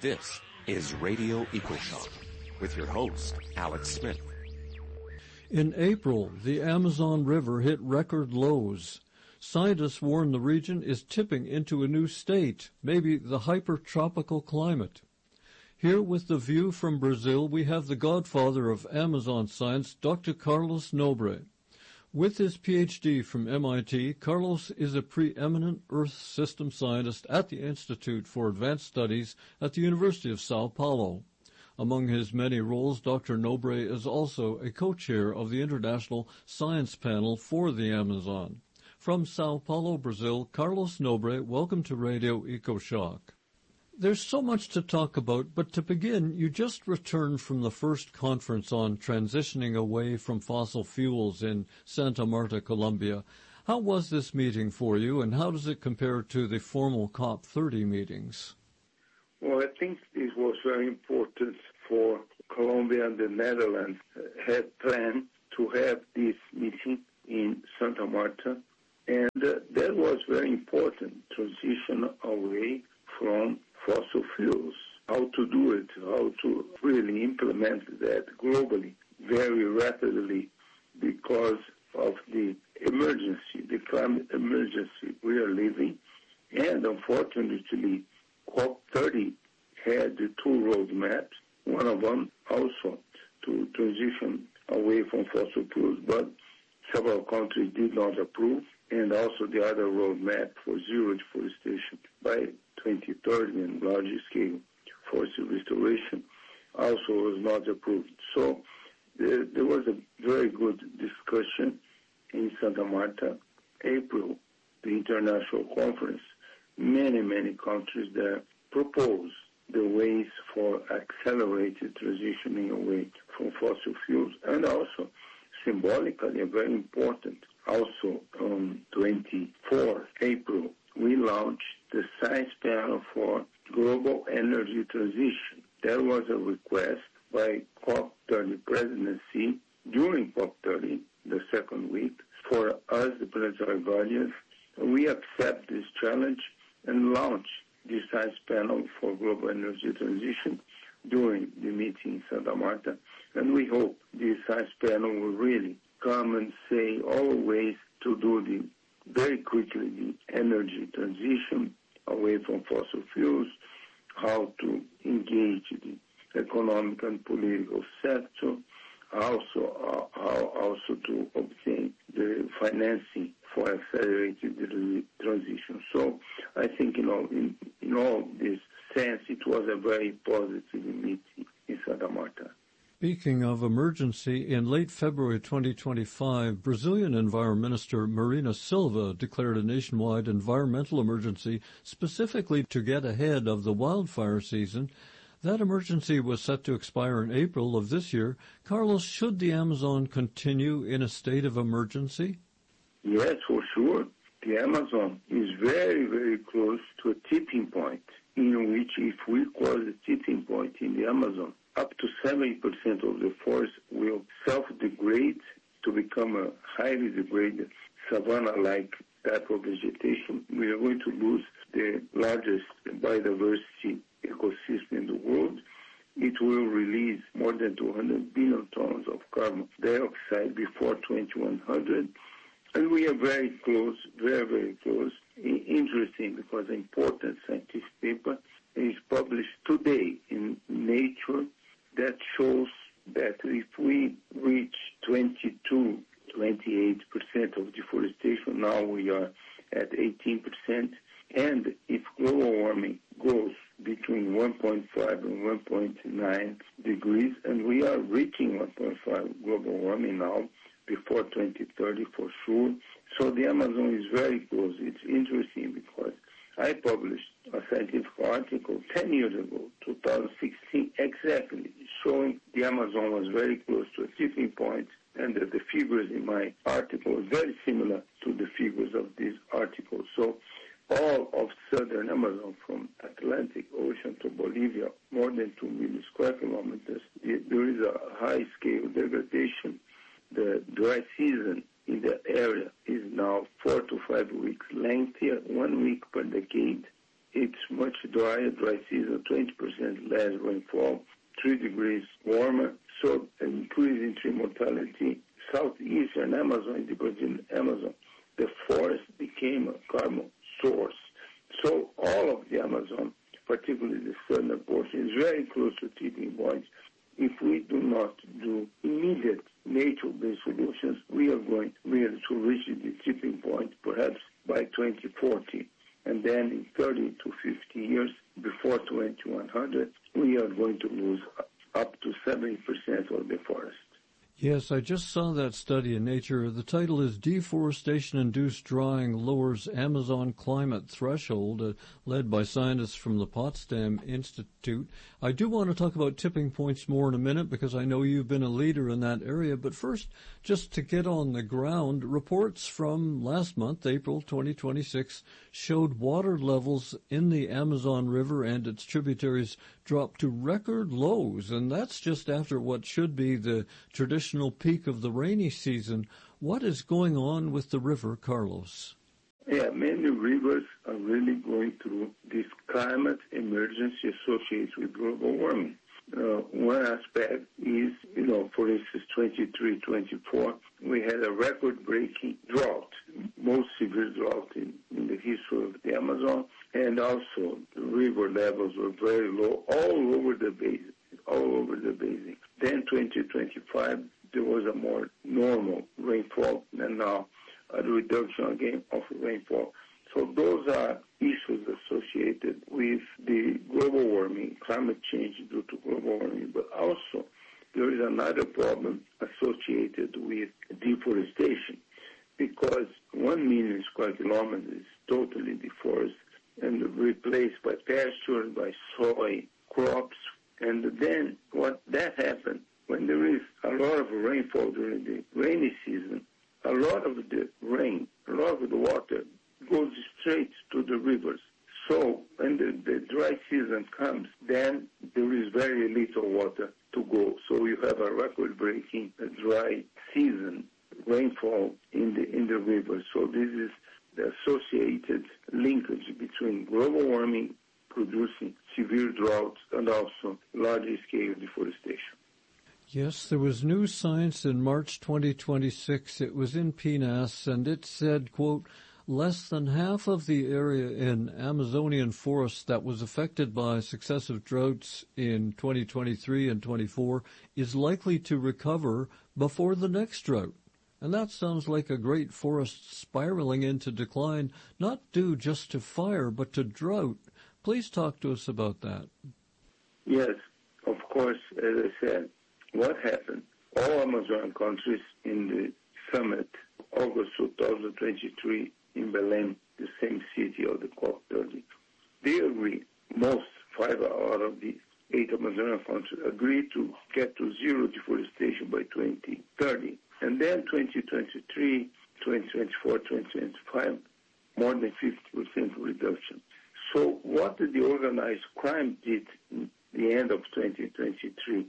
This is Radio EcoShock with your host, Alex Smith. In April, the Amazon River hit record lows. Scientists warn the region is tipping into a new state, maybe the hypertropical climate. Here with the view from Brazil, we have the godfather of Amazon science, Dr. Carlos Nobre. With his PhD from MIT, Carlos is a preeminent Earth system scientist at the Institute for Advanced Studies at the University of Sao Paulo. Among his many roles, Dr. Nobre is also a co-chair of the International Science Panel for the Amazon. From Sao Paulo, Brazil, Carlos Nobre, welcome to Radio EcoShock. There's so much to talk about, but to begin, you just returned from the first conference on transitioning away from fossil fuels in Santa Marta, Colombia. How was this meeting for you, and how does it compare to the formal COP30 meetings? Well, I think this was very important for Colombia and the Netherlands had planned to have this meeting in Santa Marta, and that was very important, transition away from fossil fuels, how to do it, how to really implement that globally very rapidly because of the emergency, the climate emergency we are living. And unfortunately, COP30 had the two roadmaps, one of them also to transition away from fossil fuels, but several countries did not approve, and also the other roadmap for zero deforestation by 2030 and large-scale forest restoration also was not approved. So there was a very good discussion in Santa Marta, April, the international conference. Many countries there proposed the ways for accelerated transitioning away from fossil fuels, and also symbolically very important. Also on 24th April, we launched the Science Panel for Global Energy Transition. There was a request by COP30 presidency during COP30, the second week, for us, the planetary guardians. We accept this challenge and launch the Science Panel for Global Energy Transition during the meeting in Santa Marta. And we hope the Science Panel will really come and say all ways to do very quickly the energy transition away from fossil fuels, how to engage the economic and political sector, also how to obtain the financing for accelerated transition. So I think, in all this sense, it was a very positive meeting in Santa Marta. Speaking of emergency, in late February 2025, Brazilian Environment Minister Marina Silva declared a nationwide environmental emergency specifically to get ahead of the wildfire season. That emergency was set to expire in April of this year. Carlos, should the Amazon continue in a state of emergency? Yes, for sure. The Amazon is very close to a tipping point, in which if we cross the tipping point in the Amazon, up to 70% of the forest will self-degrade to become a highly degraded savanna-like type of vegetation. We are going to lose the largest biodiversity ecosystem in the world. It will release more than 200 billion tons of carbon dioxide before 2100. And we are very close, very close. Interesting, because an important scientific paper is published today in Nature that shows that if we reach 22, 28% of deforestation, now we are at 18%, and if global warming goes between 1.5 and 1.9 degrees, and we are reaching 1.5 global warming now, before 2030 for sure. So the Amazon is very close. It's interesting because I published a scientific article 10 years ago, 2016, exactly, showing the Amazon was very close to a tipping point, and that the figures in my article are very similar to the figures of this article. So all of southern Amazon, from Atlantic Ocean to Bolivia, more than 2 million square kilometers, there is a high-scale degradation. The dry season in the area is now 4 to 5 weeks lengthier, 1 week per decade. It's much drier, dry season, 20% less rainfall, 3 degrees warmer, so an increase in tree mortality. Southeastern Amazon, the Brazilian Amazon, the forest became a carbon source. So all of the Amazon, particularly the southern portion, is very close to tipping points. If we do not do immediate nature-based solutions, we are going really to reach the tipping point perhaps by 2040. And then in 30 to 50 years, before 2100, we are going to lose up to 70% of the forest. Yes, I just saw that study in Nature. The title is Deforestation-Induced Drying Lowers Amazon Climate Threshold, led by scientists from the Potsdam Institute. I do want to talk about tipping points more in a minute because I know you've been a leader in that area. But first, just to get on the ground, reports from last month, April 2026, showed water levels in the Amazon River and its tributaries dropped to record lows, and that's just after what should be the traditional peak of the rainy season. What is going on with the river, Carlos? Yeah, many rivers are really going through this climate emergency associated with global warming. One aspect is, for instance, 23, 24, we had a record-breaking drought, most severe drought in the history of the Amazon, and also the river levels were very low all over the basin. Then 2025, there was a more normal rainfall, and now a reduction again of rainfall. So those are issues associated with the global warming, climate change due to global warming, but also there is another problem associated with deforestation, because 1 million square kilometers is totally deforested and replaced by pasture, by soy, crops, and then what that happens when there is a lot of rainfall during the rainy season, a lot of the rain, a lot of the water goes straight to the rivers. So when the dry season comes, then there is very little water to go. So you have a record-breaking dry season rainfall in the rivers. So this is the associated linkage between global warming producing severe droughts and also large-scale deforestation. Yes, there was new science in March 2026. It was in PNAS, and it said, quote, less than half of the area in Amazonian forests that was affected by successive droughts in 2023 and 24 is likely to recover before the next drought. And that sounds like a great forest spiraling into decline, not due just to fire, but to drought. Please talk to us about that. Yes, of course, as I said, what happened? All Amazon countries in the summit, August 2023, in Belém, the same city of the COP30, they agreed, most 5 out of the 8 Amazonian countries agreed to get to zero deforestation by 2030. And then 2023, 2024, 2025, more than 50% reduction. So what the organized crime did in the end of 2023,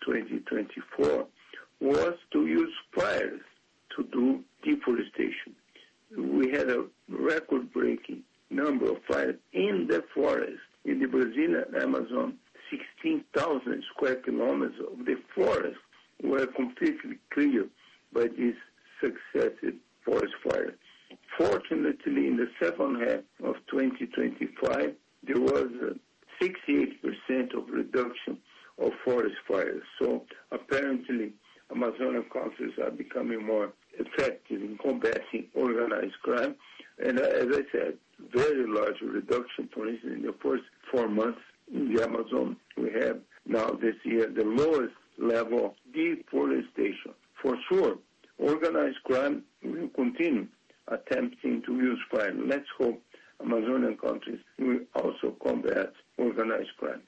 2024, was to use fires to do deforestation. We had a record-breaking number of fires in the forest. In the Brazilian Amazon, 16,000 square kilometers of the forest were completely cleared by these successive forest fires. Fortunately, in the second half of 2025, there was a 68% of reduction of forest fires. So apparently, Amazonian countries are becoming more effective in combating organized crime. And as I said, very large reduction. For instance, in the first 4 months in the Amazon, we have now this year the lowest level of deforestation. For sure, organized crime will continue attempting to use fire. Let's hope Amazonian countries will also combat organized crime.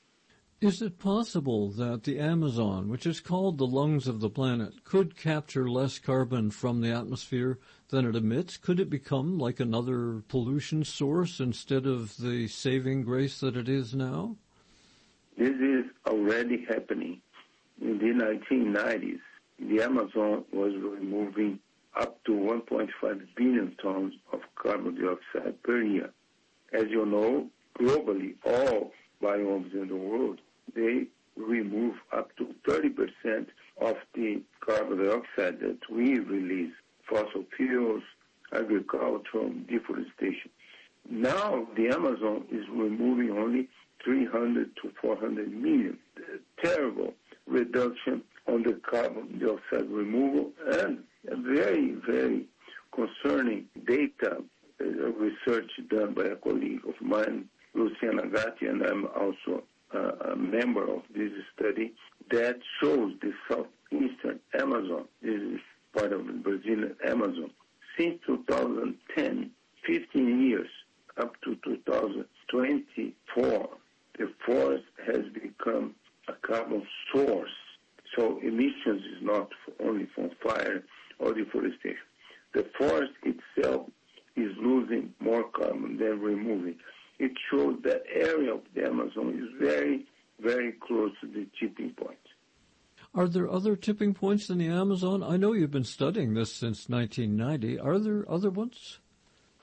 Is it possible that the Amazon, which is called the lungs of the planet, could capture less carbon from the atmosphere than it emits? Could it become like another pollution source instead of the saving grace that it is now? This is already happening. In the 1990s, the Amazon was removing up to 1.5 billion tons of carbon dioxide per year. As you know, globally, all biomes in the world, they remove up to 30% of the carbon dioxide that we release, fossil fuels, agriculture, deforestation. Now the Amazon is removing only 300 to 400 million. Terrible reduction on the carbon dioxide removal, and a very, very concerning data research done by a colleague of mine, Luciana Gatti, and I'm also a member of this study, that shows the southeastern Amazon, this is part of the Brazilian Amazon, since 2010, 15 years, up to 2024, the forest has become a carbon source. So emissions is not only from fire or deforestation. The forest itself is losing more carbon than removing. It shows that area of the Amazon is very, very close to the tipping point. Are there other tipping points in the Amazon? I know you've been studying this since 1990. Are there other ones?